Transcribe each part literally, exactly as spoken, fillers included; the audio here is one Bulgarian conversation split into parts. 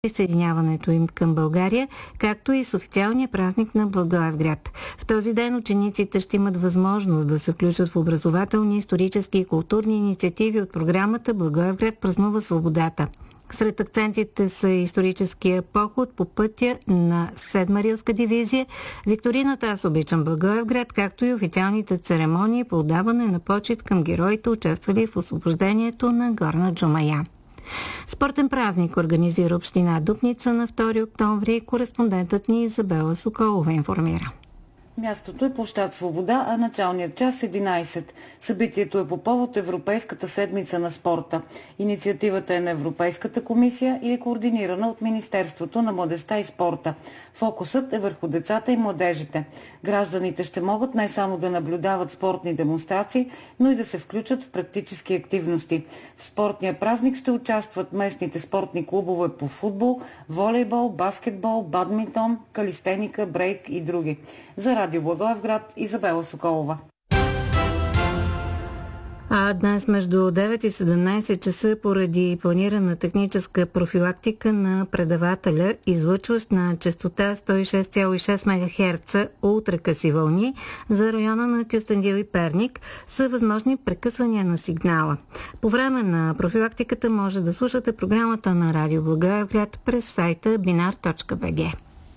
присъединяването им към България, както и с официалния празник на Благоевград. В този ден учениците ще имат възможност да се включат в образователни, исторически и културни инициативи от програмата Благоевград празнува свободата. Сред акцентите са историческия поход по пътя на седма Рилска дивизия, викторината "Аз обичам Благоевград", както и официалните церемонии по отдаване на почит към героите, участвали в освобождението на Горна Джумая. Спортен празник организира община Дупница на втори октомври. Кореспондентът ни Изабела Соколова информира. Мястото е площад Свобода, а началният час е единайсет. Събитието е по повод Европейската седмица на спорта. Инициативата е на Европейската комисия и е координирана от Министерството на младежта и спорта. Фокусът е върху децата и младежите. Гражданите ще могат не само да наблюдават спортни демонстрации, но и да се включат в практически активности. В спортния празник ще участват местните спортни клубове по футбол, волейбол, баскетбол, бадминтон, калистеника, брейк и други. За Радио Благоевград, Изабела Соколова. А днес между девет и седемнайсет часа поради планирана техническа профилактика на предавателя, излъчващ на честота сто и шест цяло и шест мегахерца ултракъси вълни за района на Кюстендил и Перник, са възможни прекъсвания на сигнала. По време на профилактиката може да слушате програмата на Радио Благоевград през сайта биnar точка би джи.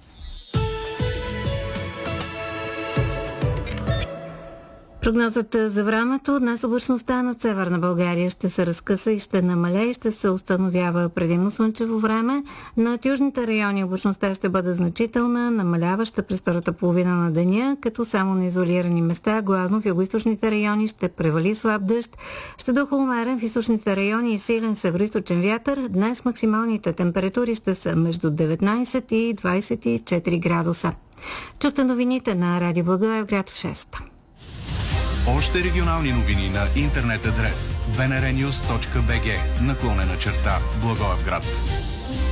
Прогнозата за времето: днес облачността над Северна България ще се разкъса и ще намалее и ще се установява предимно слънчево време. Над южните райони облачността ще бъде значителна, намаляваща през втората половина на деня, като само на изолирани места, главно в югоизточните райони, ще превали слаб дъжд. Ще духа умерен в източните райони и силен североизточен вятър. Днес максималните температури ще са между деветнайсет и двайсет и четири градуса. Чухте новините на Радио Благоевград в шест. Още регионални новини на интернет адрес би ен ар нюз точка би джи наклонена черта Благоевград.